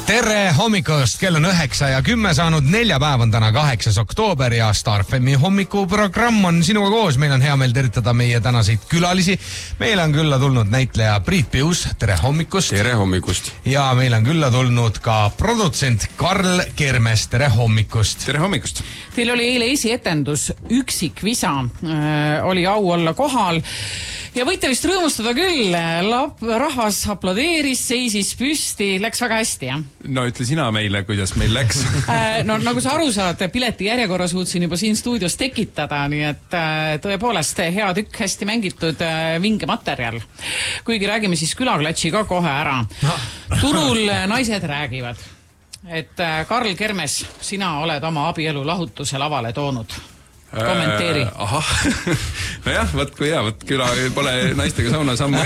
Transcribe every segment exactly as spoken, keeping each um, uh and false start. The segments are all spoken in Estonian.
Tere hommikust, kell on üheksa ja kümme saanud, neljapäev on täna kaheksas oktoober ja Star F M-i hommikuprogramm on sinuga koos. Meil on hea meel tervitada meie tänaseid külalisi. Meil on külla tulnud näitleja Priit Pius, tere hommikust. Tere hommikust. Ja meil on külla tulnud ka produtsent Karl Kermes, tere hommikust. Tere hommikust. Teil oli eile esietendus Üksikvisa, äh, oli au olla kohal. Ja võite vist rõõmustada küll, rahvas aplodeeris, seisis püsti, läks väga hästi, jah? No ütle sina meile, kuidas meil läks. No nagu sa aru saad, pileti järjekorra suutsin juba siin stuudios tekitada, nii et tõepoolest hea tükk, hästi mängitud, vinge materjal. Kuigi räägime siis külaklatši ka kohe ära. Turul naised räägivad, et Karl Kermes, sina oled oma abielu lahutuse lavale toonud. Kommenteeri. Äh, ahah, no jah, võt kui hea, võt küla pole naistega sauna sammu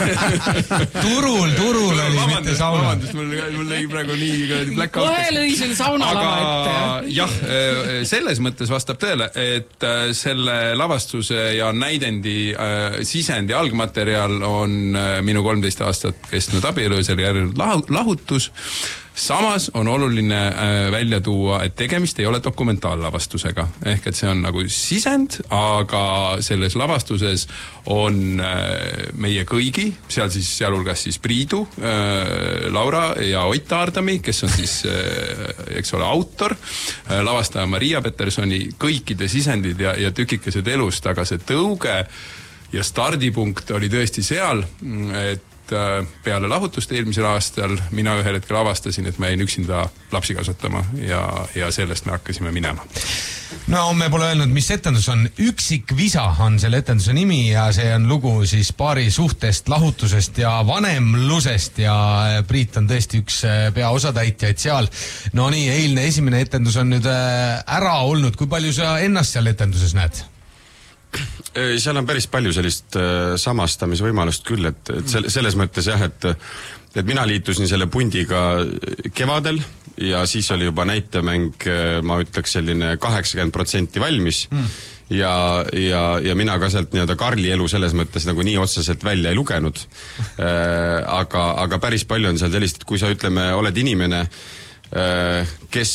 käinud. Turul, turul oli vabandust, mitte sauna. Vabandust, mul, mul lõi praegu nii black out. Kohe lõi sul sauna lava ette. Aga jah, selles mõttes vastab tõele, et selle lavastuse ja näidendi äh, sisendi algmaterial on minu kolmteist aastat kestnud abielu ja selle järjel lahutus. Samas on oluline äh, välja tuua, et tegemist ei ole dokumentaallavastusega. Ehk et see on nagu sisend, aga selles lavastuses on äh, meie kõigi, seal siis sealhulgas siis Priidu, äh, Laura ja Ott Aardami, kes on siis, äh, eks ole, autor, äh, lavastaja Maria Petersoni, kõikide sisendid ja, ja tükikesed elust, aga see tõuge ja stardipunkt oli tõesti seal, et peale lahutust eelmisel aastal mina ühel hetkel avastasin, et ma jäin üksinda lapsi kasvatama ja, ja sellest me hakkasime minema. No me pole öelnud, mis etendus on. Üksikvisa on selle etenduse nimi ja see on lugu siis paari suhtest, lahutusest ja vanemlusest ja Priit on tõesti üks peaosatäitjaid seal. No nii, eilne esimene etendus on nüüd ära olnud. Kui palju sa ennast seal etenduses näed? Seal on päris palju sellist samastamisvõimalust küll, et, et selles mõttes jah, et, et mina liitusin selle pundiga kevadel ja siis oli juba näitemäng, ma ütleks selline kaheksakümmend protsenti valmis mm. ja, ja, ja mina ka sealt nii-öelda Karli elu selles mõttes nagu nii otseselt välja ei lugenud. aga, aga päris palju on seal sellist, et kui sa ütleme, oled inimene, kes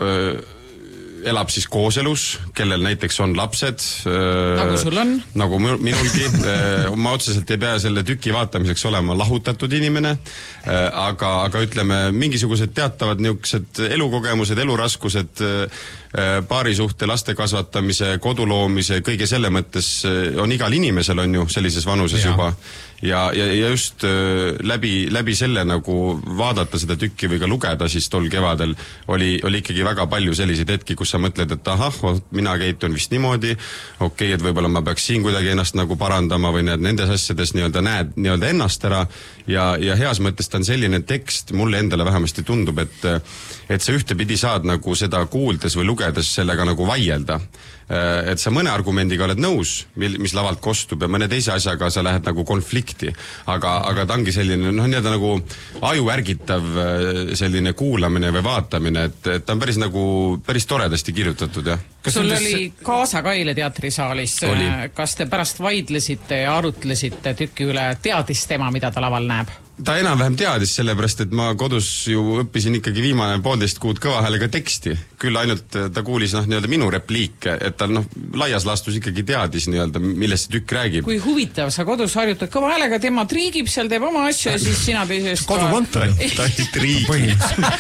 elab siis kooselus, kellel näiteks on lapsed. Nagu sul on? Nagu minulgi. Ma otseselt ei pea selle tüki vaatamiseks olema lahutatud inimene, aga, aga ütleme, mingisugused teatavad niisugused elukogemused, eluraskused, paarisuhte, laste kasvatamise, koduloomise, kõige selle mõttes on igal inimesel on ju sellises vanuses ja. juba. Ja, ja, ja just läbi, läbi selle nagu vaadata seda tükki või ka lugeda siis tol kevadel oli, oli ikkagi väga palju selliseid hetki, kus sa mõtled, et ahah, mina käitun vist niimoodi, okei, okay, et võib-olla ma peaks siin kuidagi ennast nagu parandama või need, nendes asjades nii-öelda näed nii-öelda ennast ära ja, ja heas mõttes ta on selline tekst, mulle endale vähemasti tundub, et, et sa ühtepidi saad nagu seda kuuldes või lugedes sellega nagu vaielda. Et sa mõne argumendiga oled nõus, mis lavalt kostub ja mõne teise asjaga sa lähed nagu konflikti, aga, aga ta ongi selline, noh, nii-öelda nagu aju ärgitav selline kuulamine või vaatamine, et, et ta on päris nagu, päris toredasti kirjutatud, jah. Kas sul oli Kaasa Kaile teatrisaalis, oli. Kas te pärast vaidlesite ja arutlesite tüki üle, teadis tema, mida ta laval näeb? Ta enam-vähem teadis, sellepärast, et ma kodus ju õppisin ikkagi viimane poolteist kuud kõva häälega teksti. Küll ainult ta kuulis noh, nii-öelda minu repliike, et ta noh, laias laastus ikkagi teadis nii-öelda, millest see tükk räägib. Kui huvitav, sa kodus harjutad kõva häälega, tema triigib seal, teeb oma asju ja siis sina pisest... Kodukontor, ta ei triigi.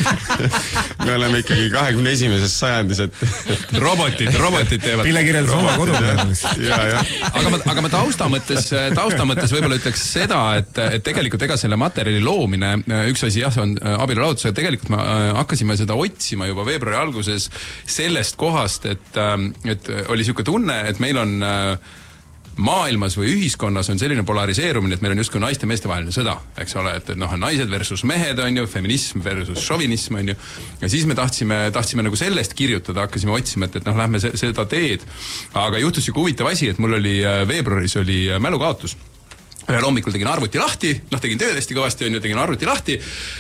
Me oleme ikkagi kahekümne esimeses sajandis, et... Robotid, robotid teevad. Pilekirjeldus oma kodukontoris. Ja, ja. Aga ma, aga ma tausta mõttes, tausta mõttes võib-olla ütleks seda, et, et tegelikult ega selle materjali loomine, üks asi jah, see on abielu lahutusega, tegelikult me hakkasime seda otsima juba veebruari alguses sellest kohast, et, et oli siuke tunne, et meil on maailmas või ühiskonnas on selline polariseerumine, et meil on justkui naiste meeste vaheline sõda, eks ole, et noh, naised versus mehed on ju, feminism versus šovinism on ju, ja siis me tahtsime, tahtsime nagu sellest kirjutada, hakkasime otsima, et, et noh, lähme seda teed, aga juhtus siuke huvitav asi, et mul oli veebruaris oli mälukaotus. Ühel hommikul tegin arvuti lahti, noh tegin tööd hästi kõvasti, on ju, tegin arvuti lahti,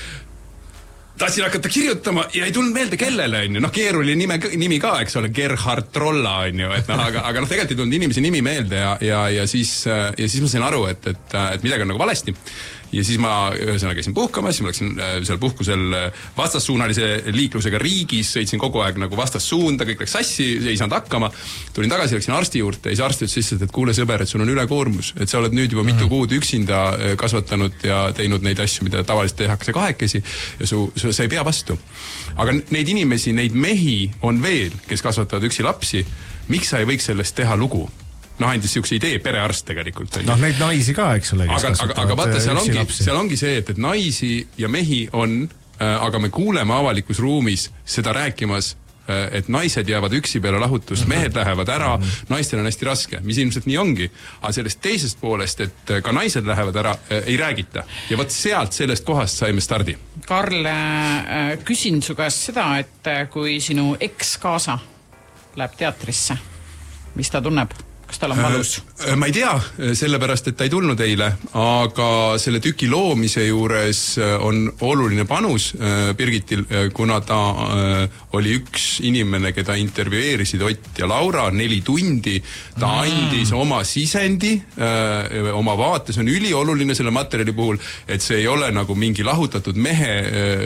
tahtsin hakata kirjutama ja ei tulnud meelde kellele, on ju, noh keeruline nime, nimi ka, eks ole, Gerhard Trolla, on ju, et noh, aga, aga noh, tegelikult ei tulnud inimese nimi meelde ja, ja, ja, siis, ja siis ma sain aru, et, et, et midagi on nagu valesti. ja siis ma ühesõnaga käisin puhkamas, siis ma läksin seal puhkusel vastassuunalise liiklusega riigis, sõitsin kogu aeg nagu vastassuunda, kõik läks sassi, ei saanud hakkama, tulin tagasi, läksin arsti juurde ja siis arst ütles lihtsalt, et kuule sõber, et sul on ülekoormus, et sa oled nüüd juba mitu kuud üksinda kasvatanud ja teinud neid asju, mida tavaliselt tehakse kahekesi ja su, su, sa ei pea vastu. Aga neid inimesi, neid mehi on veel, kes kasvatavad üksi lapsi, miks sa ei võiks sellest teha lugu? Noh, andis siukse idee perearst tegelikult. Noh, neid naisi ka, eks ole. Aga, aga, aga vaata, seal ongi, seal ongi see, et, et naisi ja mehi on, aga me kuuleme avalikus ruumis seda rääkimas, et naised jäävad üksi peale lahutust, mehed lähevad ära, naistel on hästi raske, mis ilmselt nii ongi. Aga sellest teisest poolest, et ka naised lähevad ära, ei räägita. Ja võt sealt sellest kohast saime stardi. Karl, küsin su käest seda, et kui sinu eks-kaasa läheb teatrisse, mis ta tunneb? Kas tal on valus? Ma ei tea, sellepärast, et ta ei tulnud eile, aga selle tüki loomise juures on oluline panus Birgitil, kuna ta oli üks inimene, keda intervjueerisid Ott ja Laura neli tundi. Ta andis oma sisendi, oma vaates on ülioluline selle materjali puhul, et see ei ole nagu mingi lahutatud mehe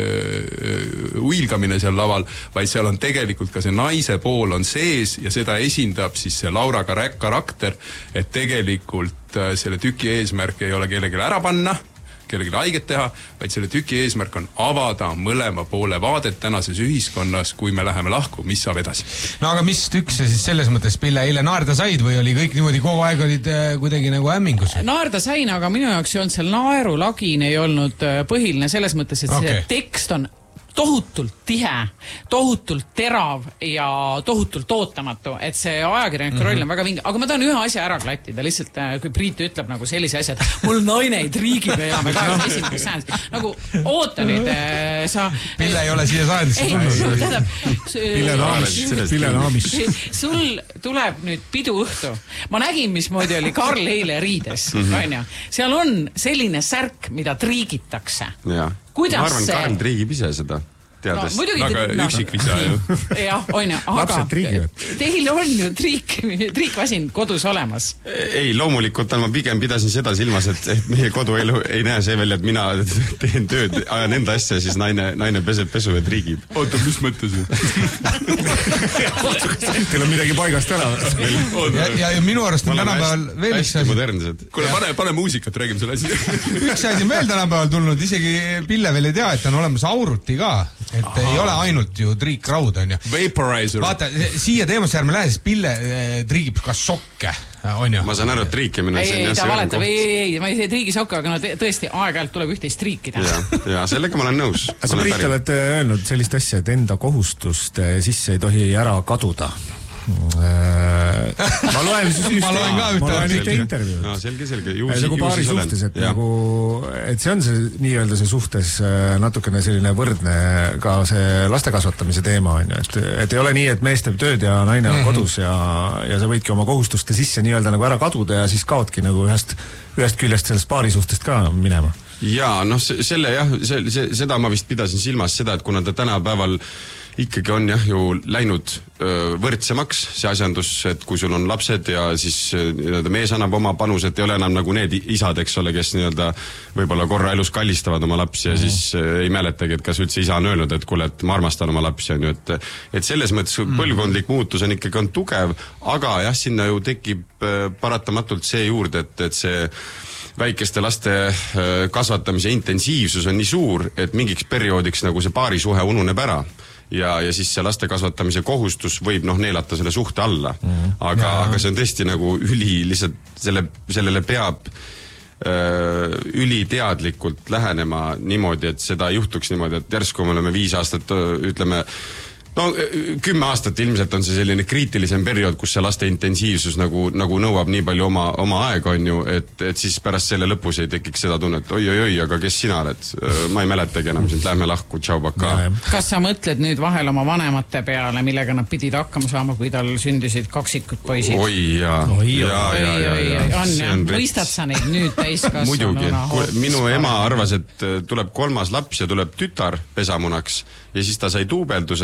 uilgamine seal laval, vaid seal on tegelikult ka see naise pool on sees ja seda esindab siis see Laura karakter, et tegelikult selle tüki eesmärk ei ole kellelegi ära panna, kellelegi haiget teha, vaid selle tüki eesmärk on avada mõlema poole vaadet tänases ühiskonnas, kui me läheme lahku, mis saab edasi. No aga mis tükk see siis selles mõttes, Pille, eile naerda said või oli kõik niimoodi kogu aeg olid kuidagi nagu ämmingus? Naerda sain, aga minu jaoks ei olnud seal naerulagin ei olnud põhiline selles mõttes, et okay. See tekst on tohutult tihe, tohutult terav ja tohutult ootamatu, et see ajakirjanik mm-hmm. roll on väga vinge. Aga ma tahan ühe asja ära klattida, lihtsalt kui Priit ütleb nagu sellise asja, et mul naine ei triigib ja me kahjuks esimene sajandis. Nagu oota nüüd, sa... Pille ei ole siia sajandisse tulnud. Pille naamis. Sul tuleb nüüd pidu õhtu. Ma nägin, mismoodi oli Karl eile riides. Mm-hmm. Seal on selline särk, mida triigitakse. Ja. Kuidas ma arvan, see? Karl triigib ise seda. Teades. No, muidugi, aga no, üksikvisa ju. Jah, on ju. Lapsed triigivad. Teil on ju triik, triikvasin kodus olemas. Ei, loomulikult ma pigem pidasin seda silmas, et, et meie koduelu ei näe see välja, et mina teen tööd, ajan enda asja, siis naine, naine peseb pesu ja triigib. Oota, mis mõttes? Teil on midagi paigast ära. Ja, ja, ja minu arust on tänapäeval veel üks asi. Kuule, pane, pane muusikat, räägime selle asi. Üks asi on veel tänapäeval tulnud, isegi Pille veel ei tea, et on olemas auruti ka. Et Aha. ei ole ainult ju triikraud, on ju. Vaporizer. Vaata, siia teemasse ärme lähe, siis Pille triigib ka sokke, on ju. Ma saan aru, et triikimine... Ei, ei, ta valetab, ei, ei, ma ei see triigi sokke, aga no tõesti aeg-ajalt tuleb ühteist triikida. Ja, ja sellega ma olen nõus. Sa Priit oled öelnud sellist asja, et enda kohustust sisse ei tohi ära kaduda. ma loen siis ma loen ka ühte, ma loen ühte intervjuud no, selge, selge. Ju, nagu paari suhtes, et, nagu, et see on see nii-öelda see suhtes natukene selline võrdne ka see laste kasvatamise teema on ju, et, et ei ole nii, et mees teeb tööd ja naine on mm-hmm. kodus ja, ja sa võidki oma kohustuste sisse nii-öelda nagu ära kaduda ja siis kaotki nagu ühest, ühest küljest sellest paari suhtest ka minema. Jaa, noh, selle jah, see, see, seda ma vist pidasin silmas seda, et kuna ta tänapäeval ikkagi on jah ju läinud öö, võrdsemaks see asjandus, et kui sul on lapsed ja siis nii-öelda mees annab oma panus, et ei ole enam nagu need isad, eks ole, kes nii-öelda võib-olla korra elus kallistavad oma lapsi ja mm-hmm. siis öö, ei mäletagi, et kas üldse isa on öelnud, et kuule, et ma armastan oma lapsi, on ju, et et selles mõttes mm-hmm. põlvkondlik muutus on ikkagi on tugev, aga jah, sinna ju tekib öö, paratamatult see juurde, et, et see väikeste laste kasvatamise intensiivsus on nii suur, et mingiks perioodiks nagu see paarisuhe ununeb ära. Ja, ja siis see laste kasvatamise kohustus võib noh neelata selle suhte alla. Mm. Aga, aga see on tõesti nagu üli, lihtsalt selle, sellele peab öö, üli teadlikult lähenema niimoodi, et seda juhtuks niimoodi, et järsku me oleme viis aastat, ütleme, no kümme aastat ilmselt on see selline kriitilisem periood, kus see laste intensiivsus nagu, nagu nõuab nii palju oma, oma aega on ju, et, et siis pärast selle lõpus ei tekiks seda tunnet, oi, oi, oi, aga kes sina oled? Ma ei mäletagi enam sind, lähme lahku, tšau, baka. Kas sa mõtled nüüd vahel oma vanemate peale, millega nad pidid hakkama saama, kui tal sündisid kaksikud poisid? Oi, jaa. Oi, ja, ja, ja, ja. On, ja. Mõistad sa neid nüüd täiskasvanu? Muidugi. Minu ema arvas, et tuleb kolmas laps ja tuleb tütar pesamunaks ja siis ta sai duubelduse ja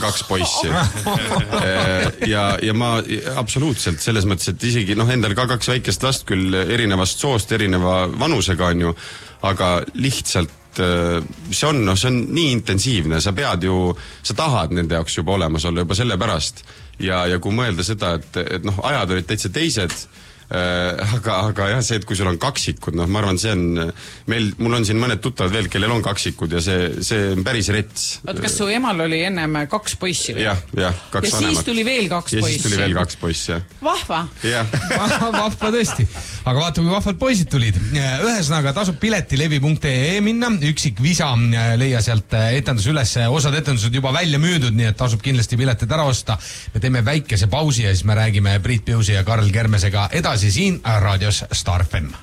kaks poissi. ja, ja ma absoluutselt selles mõttes, et isegi noh, endal ka kaks väikest last küll erinevast soost, erineva vanusega on ju, aga lihtsalt see on, no see on nii intensiivne, sa pead ju, sa tahad nende jaoks juba olemas olla juba selle pärast ja, ja kui mõelda seda, et, et noh, ajad olid täitsa teised, äh, aga, aga jah, see, et kui sul on kaksikud, noh, ma arvan, see on meil, mul on siin mõned tuttavad veel, kellel on kaksikud ja see, see on päris rets. Oot, kas su emal oli ennem kaks poissi? Jah, jah, kaks ja vanemat. Siis tuli veel kaks ja poissi. Ja siis tuli veel kaks poissi, jah. Vahva. Jah. Vahva tõesti. Aga vaata, kui vahvad poisid tulid. Ühesõnaga tasub piletilevi punkt ee minna, üksik visa leia sealt etendus üles, osad etendused juba välja müüdud, nii et tasub kindlasti piletid ära osta. Me teeme väikese pausi ja siis me räägime Priit Piusi ja Karl Kermesega edasi siin raadios Star F M.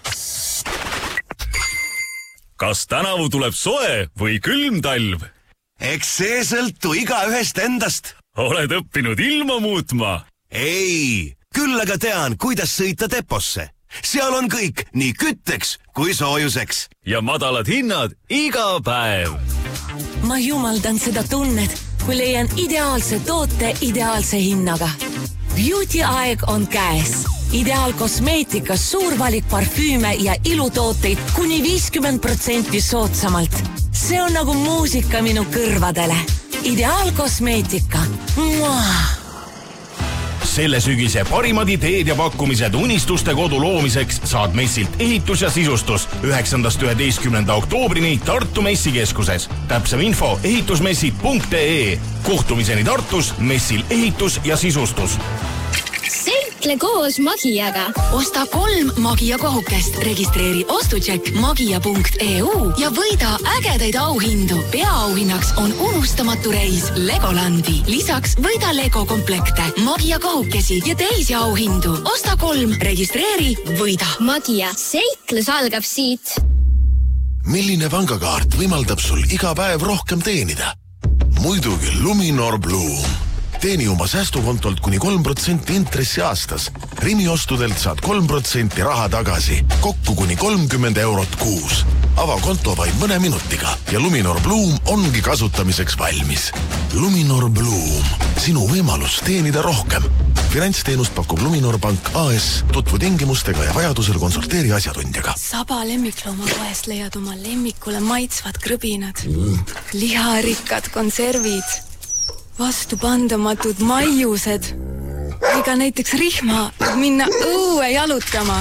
Kas tänavu tuleb soe või külm talv? Eks see sõltu iga ühest endast. Oled õppinud ilma muutma? Ei, küll aga tean, kuidas sõita deposse. Seal on kõik, nii kütteks kui soojuseks. Ja madalad hinnad iga päev. Ma jumaldan seda tunnet, kui leian ideaalse toote ideaalse hinnaga. Beauty aeg on käes. Ideaalkosmeetikas suur valik parfüüme ja ilutooteid kuni viiskümmend protsenti soodsamalt. See on nagu muusika minu kõrvadele. Ideaalkosmeetika. Mwah! Selle sügise parimad ideed ja pakkumised unistuste kodu loomiseks saad messilt ehitus ja sisustus üheksandast üheteistkümnenda oktoobrini Tartu messikeskuses. Täpsem info ehitusmessid punkt ee. Kohtumiseni Tartus, messil ehitus ja sisustus. Seikle koos Magiaga. Osta kolm Magia kohukest, registreeri ostutšekk magia punkt eu ja võida ägedaid auhindu. Peaauhinnaks on unustamatu reis Legolandi. Lisaks võida Lego komplekte, Magia kohukesi ja teisi auhindu. Osta kolm, registreeri, võida. Magia, seiklus algab siit. Milline pangakaart võimaldab sul iga päev rohkem teenida? Muidugi Luminor Bloom. Teeni oma säästukontolt kuni kolm protsenti intressi aastas. Rimi ostudelt saad kolm protsenti raha tagasi. Kokku kuni kolmkümmend eurot kuus. Ava konto vaid mõne minutiga ja Luminor Bloom ongi kasutamiseks valmis. Luminor Bloom. Sinu võimalus teenida rohkem. Finantsteenust pakub Luminor Pank A S. Tutvu tingimustega ja vajadusel konsulteeri asjatundjaga. Saba lemmikloomapoest leiad oma lemmikule maitsvad krõbinad. Mm. Liharikkad konservid. Vastupandamatud maiused. Ega näiteks rihma minna õue jalutama.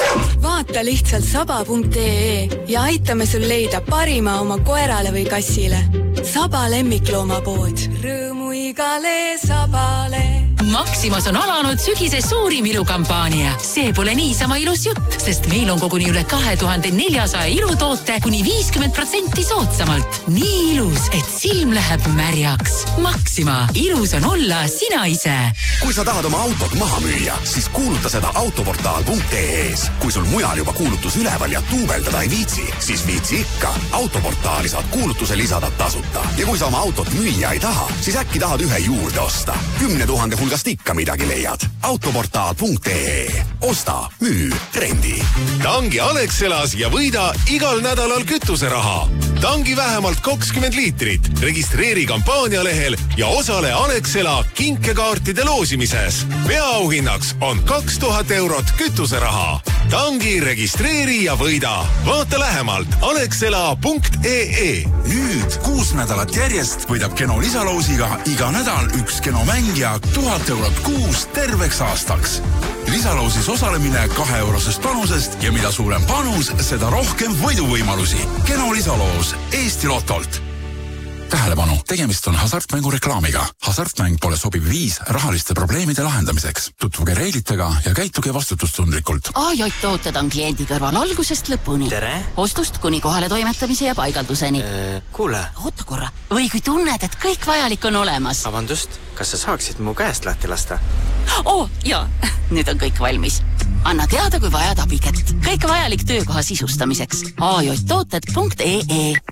Vaata lihtsalt saba punkt ee ja aitame sul leida parima oma koerale või kassile. Saba lemmikloomapood. Rõõmu igale sabale. Maximas on alanud sügise suurim ilukampaania. See pole niisama ilus jutt, sest meil on koguni üle kahe tuhande neljasaja ilutoote kuni viiskümmend protsenti soodsamalt. Nii ilus, et silm läheb märjaks. Maxima. Ilus on olla sina ise. Kui sa tahad oma autot maha müüa, siis kuuluta seda autoportaal punkt ee-s. Kui sul mujal juba kuulutus üleval ja tuubeldada ei viitsi, siis viitsi ikka. Autoportaali saad kuulutuse lisada tasuta. Ja kui sa oma autot müüa ei taha, siis äkki tahad ühe juurde osta. Kümne tuhande hulgast ikka midagi leiad. autoportaal punkt ee. Osta, müü, trendi. Tangi Alexelas ja võida igal nädalal kütuseraha. Tangi vähemalt kakskümmend liitrit. Registreeri kampaanialehel ja osale Alexela kinkekaartide loosimises. Peaauhinnaks on kaks tuhat eurot kütuseraha. Tangi registreeri ja võida. Vaata lähemalt alexela punkt ee. Nüüd kuus nädalat järjest võidab Keno lisaloosiga iga nädal üks Keno mängija tuhat eurot kuus terveks aastaks. Lisaloosis osalemine kahe eurosest panusest ja mida suurem panus, seda rohkem võiduvõimalusi. Keno lisaloos Eesti Lotolt. Tähelepanu, tegemist on hasartmängu reklaamiga. Hasartmäng pole sobiv viis rahaliste probleemide lahendamiseks. Tutvuge reeglitega ja käituge vastutustundlikult. A J tooted on kliendi kõrval algusest lõpuni. Tere! Ostust kuni kohale toimetamise ja paigalduseni. Äh, kuule. Oota korra. Või kui tunned, et kõik vajalik on olemas. Vabandust, kas sa saaksid mu käest lahti lasta? Oo, jaa. Nüüd on kõik valmis. Anna teada, kui vajad abiket. Kõik vajalik töökoha sisustamiseks. A J tooted punkt ee.